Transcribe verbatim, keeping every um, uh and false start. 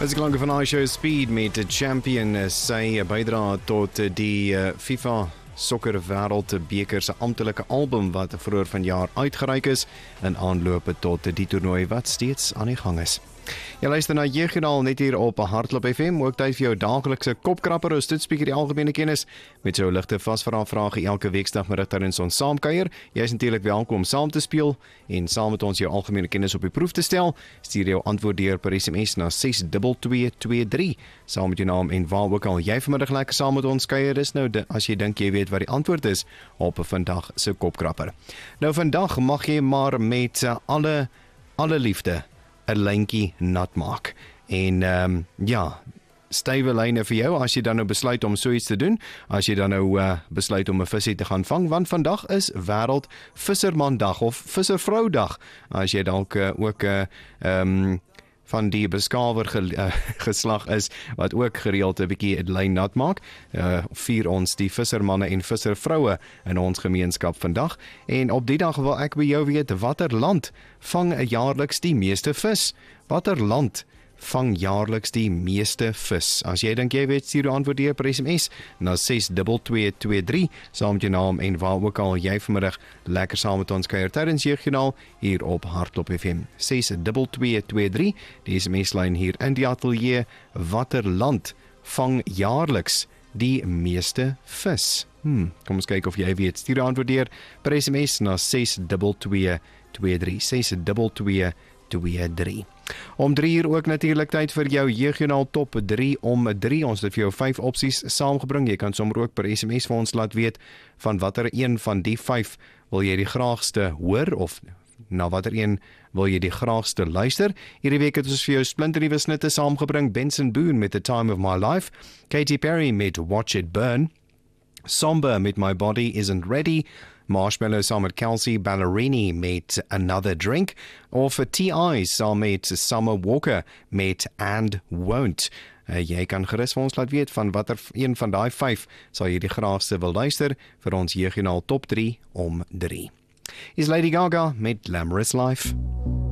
As ek klanke van iShow Speed met die champion sy bydra tot die FIFA Sokker Wêreldbeker se amptelike album wat vroeër vanjaar uitgereik is in aanloop tot die toernooi wat steeds aan die gang is. Jy luister na Jeugjoernaal net hier op Hardloop F M, ook tyd vir jou daaglikse kopkrapper, ons toetspeaker die algemene kennis met jou ligte vasvra vrae elke weekdagmiddag tydens ons saamkuier. Jy is natuurlik welkom om saam te speel en saam met ons jou algemene kennis op die proef te stel. Stuur jou antwoord deur per S M S na ses twee twee twee drie saam met jou naam en waar ook al jy vanmiddag lekker saam met ons kuier is. Nou as jy dink jy weet wat die antwoord is op vandag se kopkrapper. Nou vandag mag jy maar met uh, alle alle liefde 'n lyntjie nat maak. En ehm um, ja, stywe lyne vir jou as jy dan nou besluit om so iets te doen, as jy dan nou uh, besluit om 'n visie te gaan vang, want vandag is wêreld vissermandag of visservroudag. As jy dalk uh, ook 'n uh, ehm um, van die beskawer ge, uh, geslag is, wat ook gereeld 'n bietjie 'n lyn nat maak, uh, vier ons die vissermanne en visservroue in ons gemeenskap vandag. En op die dag wil ek by jou weet, watter land vang jaarliks die meeste vis? Watter land vang jaarliks die meeste vis? As jy dink jy weet, stuur jou antwoord deur per S M S na ses twee twee twee drie saam met jou naam en waar ook al jy vanmiddag lekker saam met ons kuier tydens Jeugjoernaal hier op Hardloop F M. ses twee twee twee drie, die S M S-lyn hier in die ateljee. Watter land vang jaarliks die meeste vis? Hmm, kom ons kyk of jy weet. Stuur jou antwoord deur per S M S na ses twee twee twee drie, ses twee twee twee drie. Om drie uur ook natuurlik tyd vir jou Jeugjoernaal top drie om drie. Ons het vir jou vyf opsies saamgebring. Jy kan sommer ook per S M S vir ons laat weet van watter een van die vyf wil jy die graagste hoor of na watter een wil jy die graagste luister. Hierdie week het ons vir jou splinternuwe snitte saamgebring. Benson Boone met The Time of My Life, Katy Perry met Watch It Burn, Somber met My Body Isn't Ready, Marshmallow saam met Kelsey Ballerini met Another Drink, of T I saam met Summer Walker met And Won't. Uh, jy kan gerus vir ons laat weet van watter een van daai vyf sal jy die graagste wil luister vir ons Jeugjoernaal top drie om drie. Is Lady Gaga met Glamorous Life.